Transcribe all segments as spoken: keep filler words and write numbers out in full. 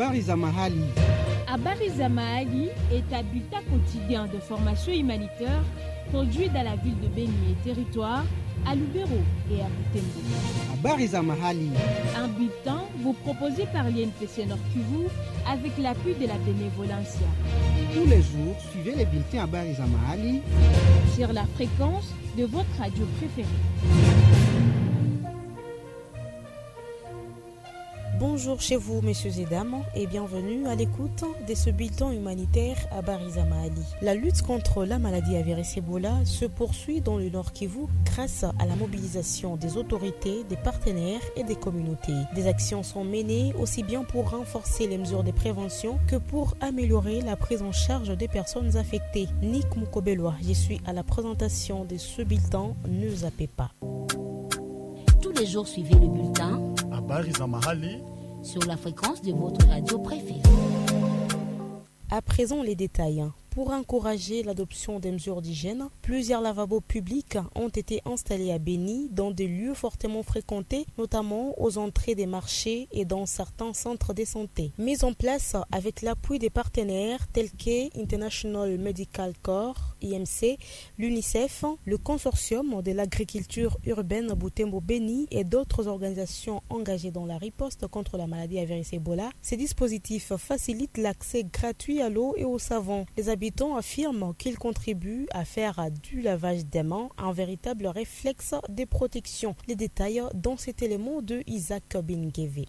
Habari za mahali. Habari za mahali est un bulletin quotidien de formation humanitaire produit dans la ville de Beni et territoire, à Lubero et à Butembo. Habari za mahali. Un bulletin vous proposé par l'I N P C Nord Kivu avec l'appui de la bénévolencia. Tous les jours, suivez les bulletins Habari za mahali sur la fréquence de votre radio préférée. Bonjour chez vous, messieurs et dames, et bienvenue à l'écoute de ce bulletin humanitaire à Habari za mahali. La lutte contre la maladie à virus Ebola se poursuit dans le Nord Kivu grâce à la mobilisation des autorités, des partenaires et des communautés. Des actions sont menées aussi bien pour renforcer les mesures de prévention que pour améliorer la prise en charge des personnes affectées. Nick Mukobelwa, je suis à la présentation de ce bulletin, ne zappez pas. Tous les jours, suivez le bulletin Habari za mahali sur la fréquence de votre radio préférée. À présent, les détails. Pour encourager l'adoption des mesures d'hygiène, plusieurs lavabos publics ont été installés à Beni dans des lieux fortement fréquentés, notamment aux entrées des marchés et dans certains centres de santé. Mis en place avec l'appui des partenaires tels que International Medical Corps, I M C, l'UNICEF, le Consortium de l'agriculture urbaine Butembo Beni et d'autres organisations engagées dans la riposte contre la maladie à virus Ebola, ces dispositifs facilitent l'accès gratuit à l'eau et au savon. Les habitants affirment qu'ils contribuent à faire du lavage des mains un véritable réflexe de protection. Les détails dans cet élément de Isaac Bingeve.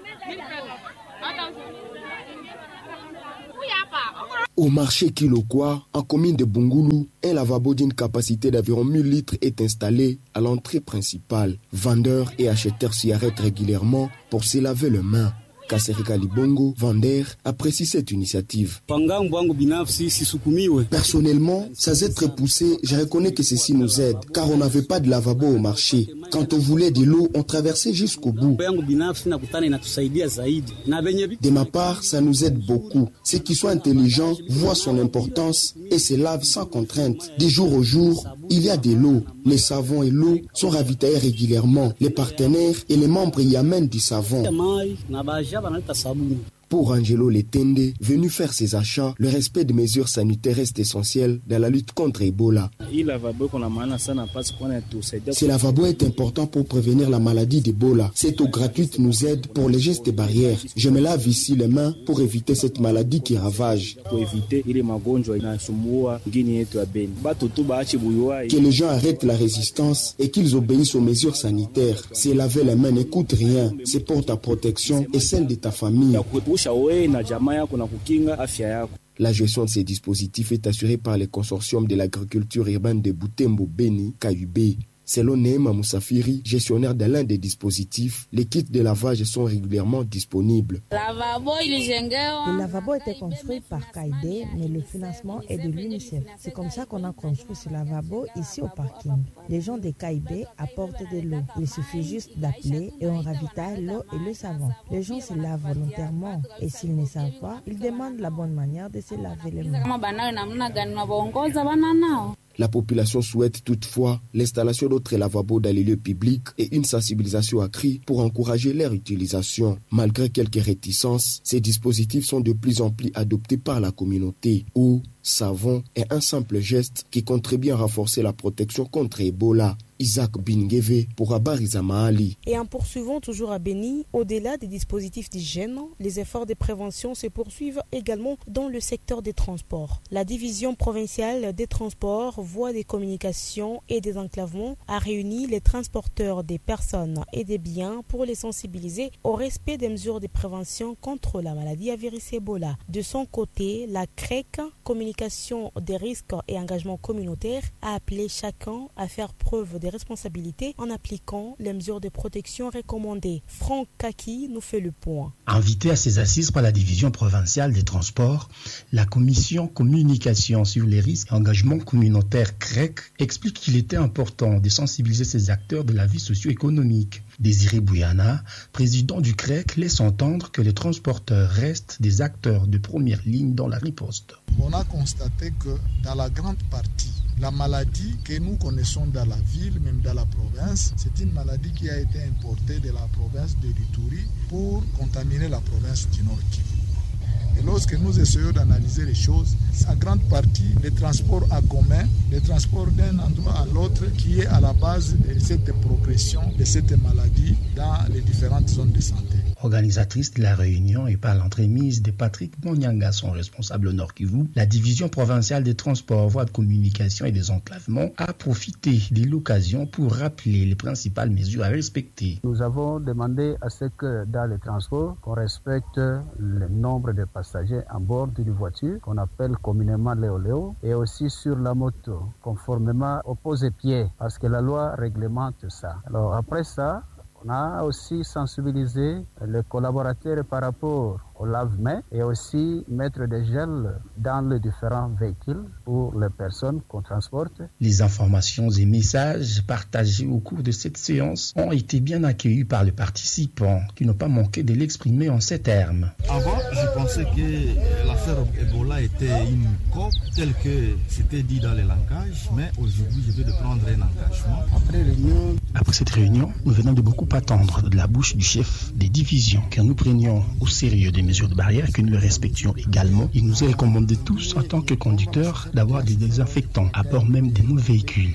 Au marché Kilokwa, en commune de Bungulu, un lavabo d'une capacité d'environ mille litres est installé à l'entrée principale. Vendeurs et acheteurs s'y arrêtent régulièrement pour se laver les mains. Kaserika Libongo, vendeur, apprécie cette initiative. Personnellement, sans être poussé, je reconnais que ceci nous aide, car on n'avait pas de lavabo au marché. Quand on voulait de l'eau, on traversait jusqu'au bout. De ma part, ça nous aide beaucoup. Ceux qui sont intelligents voient son importance et se lavent sans contrainte. De jour au jour, il y a de l'eau. Les savons et l'eau sont ravitaillés régulièrement. Les partenaires et les membres y amènent du savon. Pour Angelo Letende, venu faire ses achats, le respect des mesures sanitaires reste essentiel dans la lutte contre Ebola. Ce lavabo est important pour prévenir la maladie d'Ebola. Cette eau gratuite nous aide pour les gestes barrières. Je me lave ici les mains pour éviter cette maladie qui ravage. Que les gens arrêtent la résistance et qu'ils obéissent aux mesures sanitaires. Se laver les mains ne coûte rien. C'est pour ta protection et celle de ta famille. La gestion de ces dispositifs est assurée par le consortium de l'agriculture urbaine de Butembo Beni, K U B. Selon Neema Moussafiri, gestionnaire de l'un des dispositifs, les kits de lavage sont régulièrement disponibles. Le lavabo était construit par K I B, mais le financement est de l'UNICEF. C'est comme ça qu'on a construit ce lavabo ici au parking. Les gens de K I B apportent de l'eau. Il suffit juste d'appeler et on ravitaille l'eau et le savon. Les gens se lavent volontairement et s'ils ne savent pas, ils demandent la bonne manière de se laver les mains. La population souhaite toutefois l'installation d'autres lavabos dans les lieux publics et une sensibilisation accrue pour encourager leur utilisation. Malgré quelques réticences, ces dispositifs sont de plus en plus adoptés par la communauté. Eau, savon est un simple geste qui contribue à renforcer la protection contre Ebola. Isaac Bingeve pour Habari za mahali. Et en poursuivant toujours à Beni, au-delà des dispositifs d'hygiène, les efforts de prévention se poursuivent également dans le secteur des transports. La division provinciale des transports, voies des communications et des enclavements a réuni les transporteurs des personnes et des biens pour les sensibiliser au respect des mesures de prévention contre la maladie à virus Ebola. De son côté, la C R E C, communication des risques et engagement communautaire, a appelé chacun à faire preuve de responsabilités en appliquant les mesures de protection recommandées. Franck Kaki nous fait le point. Invité à ces assises par la division provinciale des transports, la commission communication sur les risques et engagement communautaire C R E C explique qu'il était important de sensibiliser ces acteurs de la vie socio-économique. Désiré Bouyana, président du C R E C, laisse entendre que les transporteurs restent des acteurs de première ligne dans la riposte. On a constaté que dans la grande partie, la maladie que nous connaissons dans la ville, même dans la province, c'est une maladie qui a été importée de la province de l'Ituri pour contaminer la province du Nord Kivu. Et lorsque nous essayons d'analyser les choses, en grande partie, les transports en commun, les transports d'un endroit à l'autre qui est à la base de cette progression de cette maladie dans les différentes zones de santé. Organisatrice de la réunion et par l'entremise de Patrick Monyanga, son responsable au Nord Kivu, la division provinciale des transports, voies de communication et des enclavements a profité de l'occasion pour rappeler les principales mesures à respecter. Nous avons demandé à ce que dans les transports, qu'on respecte le nombre de passagers à bord d'une voiture, qu'on appelle communément Léo-Léo, et aussi sur la moto, conformément au pose-pied, parce que la loi réglemente ça. Alors après ça, on a aussi sensibilisé les collaborateurs par rapport au lave-mains et aussi mettre des gels dans les différents véhicules pour les personnes qu'on transporte. Les informations et messages partagés au cours de cette séance ont été bien accueillis par les participants qui n'ont pas manqué de l'exprimer en ces termes. Avant, je pensais que l'affaire Ebola était une COP telle que c'était dit dans les langages, mais aujourd'hui je vais de prendre un engagement. Après, réunion... Après cette réunion, nous venons de beaucoup attendre de la bouche du chef des divisions que nous prenions au sérieux des mesures de barrière, que nous les respections également. Il nous est recommandé tous, en tant que conducteurs, d'avoir des désinfectants à bord même de nos véhicules.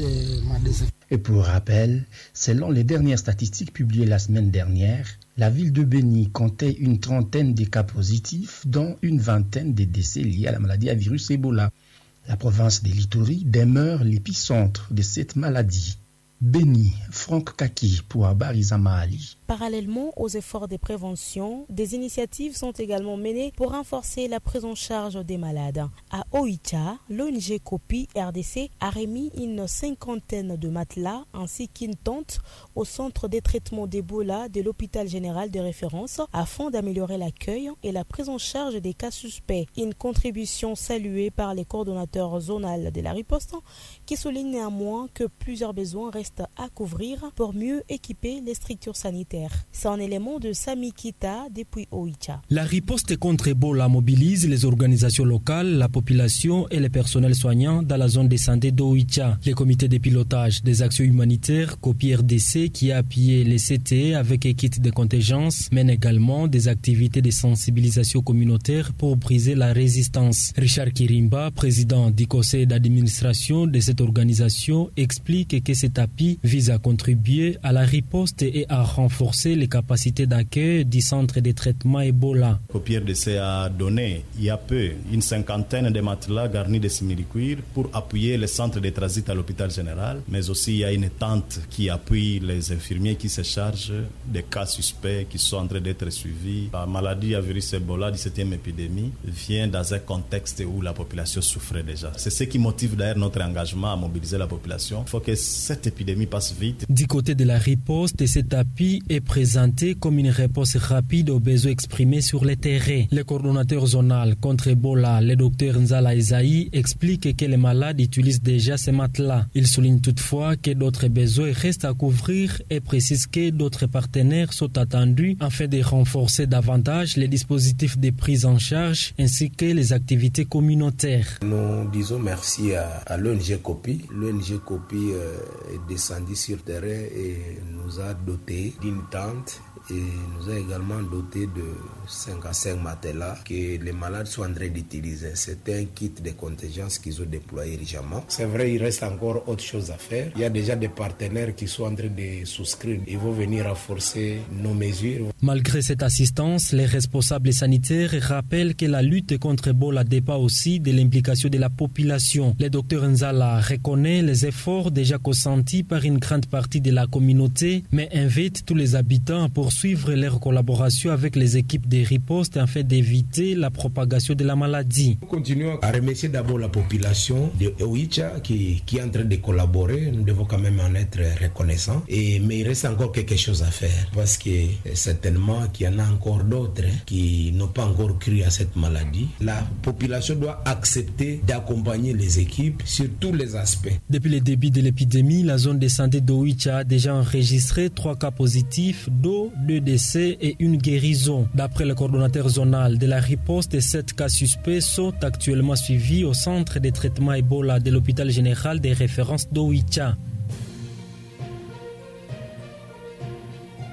Et pour rappel, selon les dernières statistiques publiées la semaine dernière, la ville de Béni comptait une trentaine de cas positifs, dont une vingtaine de décès liés à la maladie à virus Ebola. La province de l'Ituri demeure l'épicentre de cette maladie. Béni, Franck Kaki pour Abarizama Ali. Parallèlement aux efforts de prévention, des initiatives sont également menées pour renforcer la prise en charge des malades. À Oicha, l'O N G Copi R D C a remis une cinquantaine de matelas ainsi qu'une tente au centre de traitement d'Ebola de l'hôpital général de référence afin d'améliorer l'accueil et la prise en charge des cas suspects. Une contribution saluée par les coordonnateurs zonales de la riposte qui soulignent néanmoins que plusieurs besoins restent à couvrir pour mieux équiper les structures sanitaires. C'est un élément de Sami Kita depuis Oicha. La riposte contre Ebola mobilise les organisations locales, la population et les personnels soignants dans la zone de santé d'Oicha. Les comités de pilotage des actions humanitaires Copi R D C qui a appuyé les C T E avec équipe de contingence mènent également des activités de sensibilisation communautaire pour briser la résistance. Richard Kirimba, président du conseil d'administration de cette organisation, explique que cet appui vise à contribuer à la riposte et à renforcer les capacités d'accueil du centre de traitement Ebola. Copi R D C a donné il y a peu une cinquantaine de matelas garnis de simili-cuir pour appuyer le centre de transit à l'hôpital général, mais aussi il y a une tente qui appuie les infirmiers qui se chargent des cas suspects qui sont en train d'être suivis. La maladie à virus Ebola, dix-septième épidémie, vient dans un contexte où la population souffrait déjà. C'est ce qui motive d'ailleurs notre engagement à mobiliser la population. Il faut que cette épidémie passe vite. Du côté de la riposte, cet appui est présenté comme une réponse rapide aux besoins exprimés sur le terrain. Le coordonnateur zonal contre Ebola, le docteur Nzala Esaï, explique que les malades utilisent déjà ces matelas. Il souligne toutefois que d'autres besoins restent à couvrir et précise que d'autres partenaires sont attendus afin de renforcer davantage les dispositifs de prise en charge ainsi que les activités communautaires. Nous disons merci à, à l'O N G Copi. L'O N G Copi euh, est descendu sur terrain et nous a doté d'une tente et nous a également doté de cinq à cinq matelas que les malades sont en train d'utiliser. C'est un kit de contingence qu'ils ont déployé récemment. C'est vrai, il reste encore autre chose à faire. Il y a déjà des partenaires qui sont en train de souscrire. Ils vont venir renforcer nos mesures. Malgré cette assistance, les responsables sanitaires rappellent que la lutte contre Ebola dépend aussi de l'implication de la population. Le docteur Nzala reconnaît les efforts déjà consentis par une grande partie de la communauté, mais invite tous les habitants à poursuivre leur collaboration avec les équipes de riposte afin d'éviter la propagation de la maladie. Nous continuons à remercier d'abord la population de Oicha qui, qui est en train de collaborer. Nous devons quand même en être reconnaissants. Et, mais il reste encore quelque chose à faire parce que certainement qu'il y en a encore d'autres hein, qui n'ont pas encore cru à cette maladie. La population doit accepter d'accompagner les équipes sur tous les aspects. Depuis le début de l'épidémie, la zone de santé d'Oicha a déjà enregistré trois cas positifs, dont deux décès et une guérison. D'après le coordonnateur zonal de la riposte, sept cas suspects sont actuellement suivis au centre de traitement Ebola de l'hôpital général des références d'Oicha.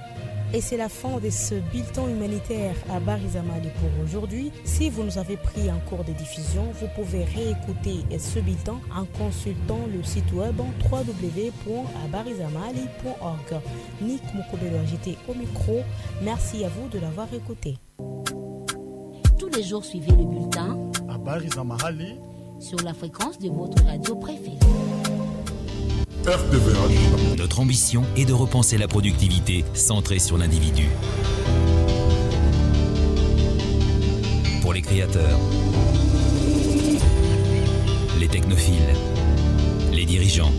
Et c'est la fin de ce bulletin humanitaire à Barizamali pour aujourd'hui. Si vous nous avez pris en cours de diffusion, vous pouvez réécouter ce bulletin en consultant le site web w w w point abarizamali point org. Nick Mokobelo j'étais au micro. Merci à vous de l'avoir écouté. Tous les jours, suivez le bulletin à Barizamali sur la fréquence de votre radio préférée. R T V H. Notre ambition est de repenser la productivité centrée sur l'individu. Pour les créateurs, les technophiles, les dirigeants,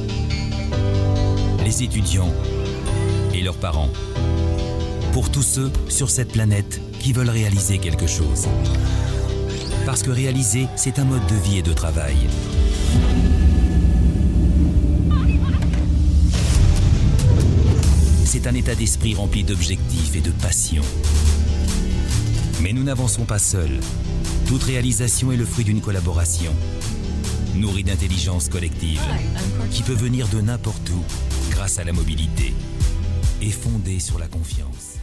les étudiants et leurs parents. Pour tous ceux sur cette planète qui veulent réaliser quelque chose. Parce que réaliser, c'est un mode de vie et de travail. C'est un état d'esprit rempli d'objectifs et de passion. Mais nous n'avançons pas seuls. Toute réalisation est le fruit d'une collaboration, nourrie d'intelligence collective, qui peut venir de n'importe où grâce à la mobilité et fondée sur la confiance.